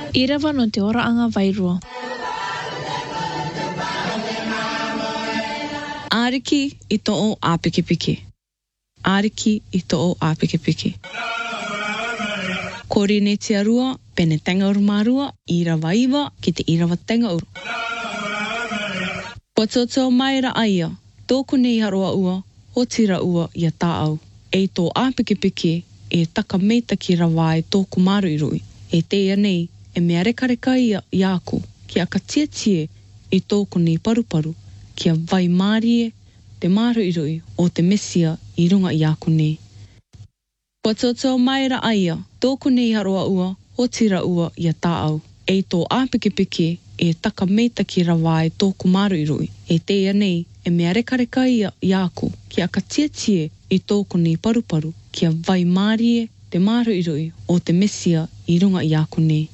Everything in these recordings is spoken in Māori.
I rawa no te oraanga wairua. Ariki I to'o a piki. Ariki I to'o a piki. Kori ne te arua, pene tanga uru marua, I rawa iwa ki te I rawa tanga uru. Kua toto mai ra aia, tōku nei haroa ua, o tira ua I a tāau. E tō a piki, e taka meita ki rawa e tōku maru I rui. E teia nei, e mea rekareka I aku, ki a ka tie I tōku nei paruparu, ki a vai mārie te maru I rui o te mesia I runga I aku nei. Kua toto mai ra aia, tōku nei haroa ua, o tira ua I a tāau. E tō a piki, e taka meita ki rawa e tōku maru I rui. E teia nei, e mea rekareka I aku, ki a ka tie I tōku nei paruparu, ki a vai mārie te maru I rui o te mesia I runga I aku nei.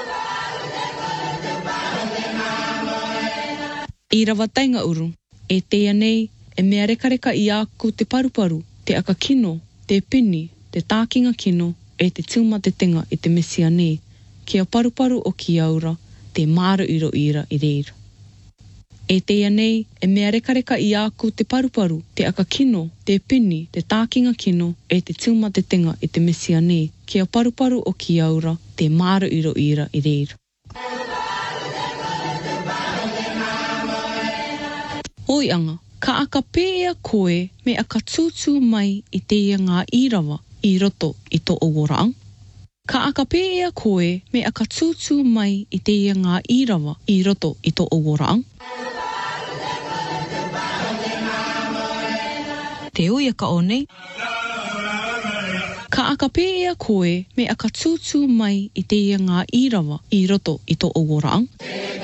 I rawa tainga uru, e teia nei, e mea rekareka I aku te paruparu, te aka kino, te pini, te tākinga kino, e te tūma te tenga I te mesia nei, ki a paruparu o ki aura, te maru iro ira I reira. E teia nei, e mea rekareka I aku te paruparu, te aka kino, te pini, te tākinga kino, e te tūma te tenga I te mesia nei, ki a paruparu o ki aura, te maru iro ira I reira. Oi anga, ka aka pēia koe me aka tūtū mai I teia ngā irawa I roto I tō oworaang. Ka aka pēia koe me aka tūtū mai I teia ngā irawa I roto I tō oworaang. Te uia ka o nei. Ka aka pēia koe me aka tūtū mai I teia ngā irawa I roto I tō oworaang.